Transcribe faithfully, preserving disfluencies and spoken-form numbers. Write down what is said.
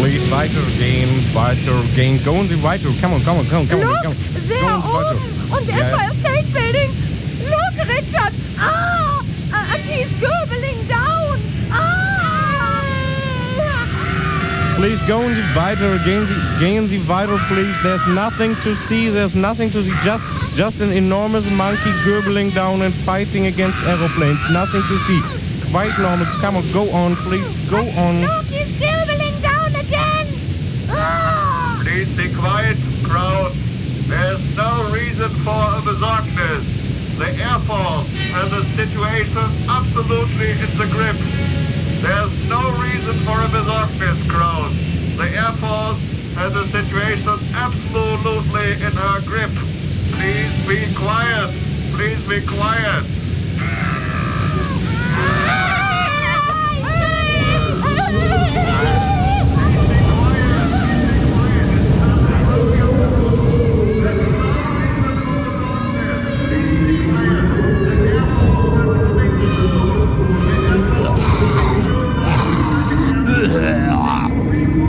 Please, weitergehen, weitergehen. Go on the weiter. Come on, come on, come on, come on. Look, Come on. there Go on the weiter. oben on the Yes. Empire State Building. Look, Richard. Ah, uh, and he's gobbling down. Ah. Please go on the weiter, gain the, gain the weiter, please. There's nothing to see, there's nothing to see. Just just an enormous monkey gobbling down and fighting against aeroplanes. Nothing to see. Quite normal. Come on, go on, please. Go on. Look, he's gobbling down again. Ah. Please be quiet, crowd. There's no reason for besorgnis. The Air Force has the situation absolutely in the grip. There's no reason for a besorgnis, crowd. The Air Force has the situation absolutely in her grip. Please be quiet. Please be quiet.